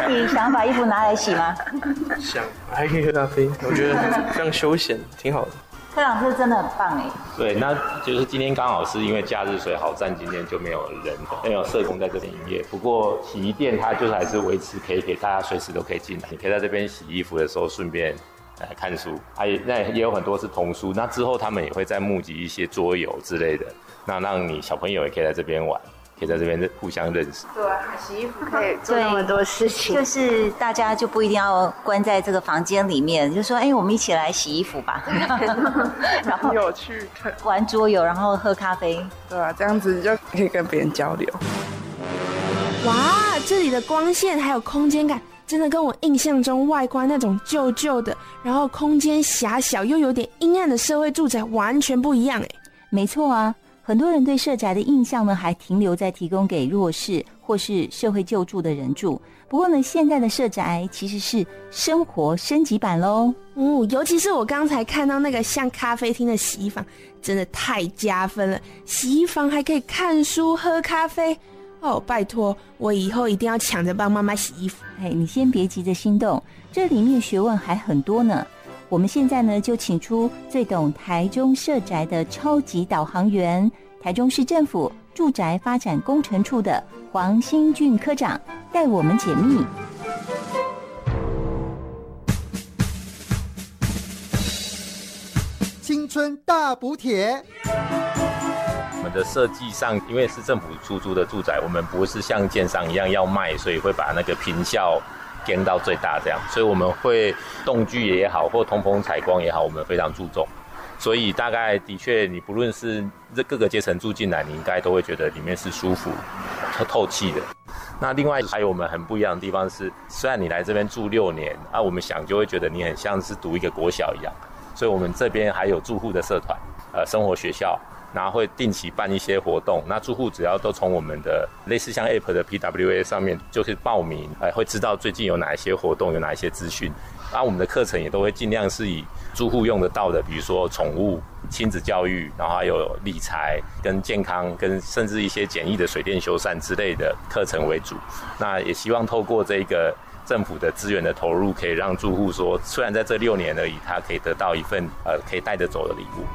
你想把衣服拿来洗吗？ 想，还可以喝咖啡，我觉得非常休闲，挺好的。 科长这真的很棒哎。 对，那就是今天刚好是因为假日，所以好站今天就没有人，没有社工在这边营业。不过洗衣店它就是还是维持可以给大家随时都可以进来，你可以在这边洗衣服的时候顺便看书，那也有很多是童书。那之后他们也会再募集一些桌游之类的，那让你小朋友也可以在这边玩。可以在这边互相认识。 对啊，洗衣服可以做那么多事情。 就是大家就不一定要关在这个房间里面，就说我们一起来洗衣服吧， 然后有趣的玩桌游，然后喝咖啡。 对啊，这样子就可以跟别人交流。 哇，这里的光线还有空间感，真的跟我印象中外观那种旧旧的，然后空间狭小又有点阴暗的社会住宅完全不一样哎。 没错啊。很多人对社宅的印象呢，还停留在提供给弱势或是社会救助的人住。不过呢，现在的社宅其实是生活升级版咯。 尤其是我刚才看到那个像咖啡厅的洗衣房，真的太加分了。洗衣房还可以看书、喝咖啡。拜托，我以后一定要抢着帮妈妈洗衣服。 你先别急着心动，这里面学问还很多呢。我们现在呢，就请出最懂台中社宅的超级导航员，台中市政府住宅发展工程处的黄兴俊科长，带我们解密。 青春大补帖。 我们的设计上，因为是政府出租的住宅，我们不是像建商一样要卖，所以会把那个坪效减到最大这样，所以我们会动距也好，或通风采光也好，我们非常注重。所以大概的确，你不论是各个阶层住进来，你应该都会觉得里面是舒服、透气的。那另外还有我们很不一样的地方是，虽然你来这边住6年，我们想就会觉得你很像是读一个国小一样，所以我们这边还有住户的社团、生活学校。然后会定期办一些活动，那住户只要都从我们的类似像 App 的 PWA 上面就是报名，会知道最近有哪一些活动，有哪一些资讯。我们的课程也都会尽量是以住户用得到的，比如说宠物、亲子教育，然后还有理财跟健康，跟甚至一些简易的水电修缮之类的课程为主。那也希望透过这个政府的资源的投入，可以让住户说，虽然在这6年而已，他可以得到一份可以带得走的礼物。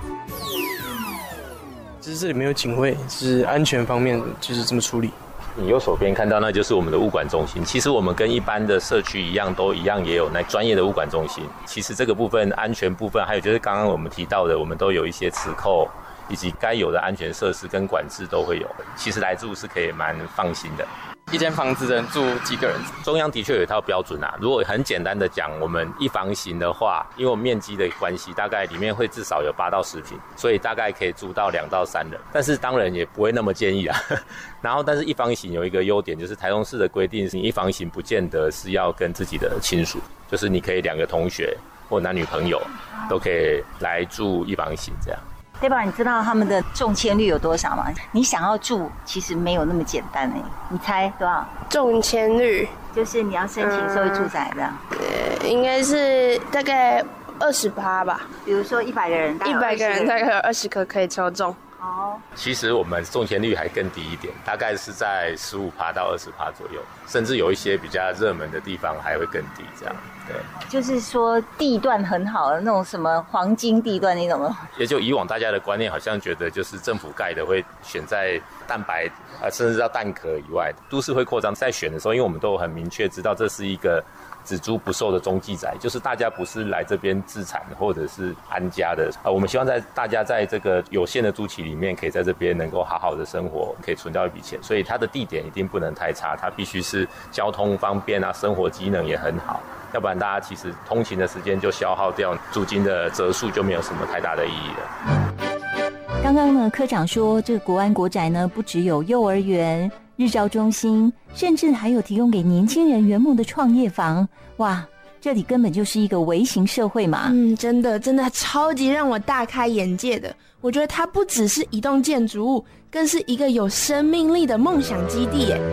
其实这里没有警卫，就是安全方面就是这么处理。 你右手边看到那就是我们的物管中心，其实我们跟一般的社区一样也有那专业的物管中心。其实这个部分安全部分，还有就是刚刚我们提到的，我们都有一些磁扣以及该有的安全设施跟管制都会有。其实来住是可以蛮放心的。 一间房子能住几个人？ 中央的确有一套标准啊。如果很简单的讲，我们一房型的话，因为我们面积的关系，大概里面会至少有8到10坪，所以大概可以住到2到3人。但是当然也不会那么建议啊。然后，但是一房型有一个优点，就是台中市的规定，你一房型不见得是要跟自己的亲属，就是你可以2个同学或男女朋友都可以来住一房型这样。 Deborah， 你知道他们的中签率有多少吗？你想要住，其实没有那么简单哎。你猜多少？ 中签率就是你要申请社会住宅的， 应该是大概20%吧。 比如说100个人 ，100个人大概有20个可以抽中。 其实我们中签率还更低一点，大概是在15%到20%左右，甚至有一些比较热门的地方还会更低这样。对， 就是说地段很好的那种什么黄金地段那种的。 也就以往大家的观念好像觉得就是政府盖的会选在蛋白甚至到蛋壳以外，都市会扩张在选的时候，因为我们都很明确知道这是一个只租不售的中继宅，就是大家不是来这边自产或者是安家的。我们希望大家在这个有限的租期里面，可以在这边能够好好的生活，可以存到一笔钱。所以它的地点一定不能太差，它必须是交通方便啊，生活机能也很好。要不然大家其实通勤的时间就消耗掉，租金的折数就没有什么太大的意义了。 刚刚呢，科长说这个国安国宅呢，不只有幼儿园、日照中心，甚至还有提供给年轻人圆梦的创业房。哇，这里根本就是一个微型社会嘛。 真的超级让我大开眼界的。我觉得它不只是一栋建筑物，更是一个有生命力的梦想基地耶。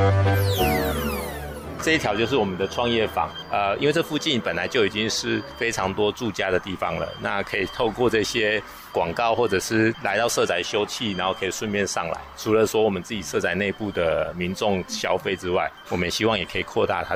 这一条就是我们的创业坊，因为这附近本来就已经是非常多住家的地方了，那可以透过这些广告或者是来到社宅休憩，然后可以顺便上来。除了说我们自己社宅内部的民众消费之外，我们也希望也可以扩大它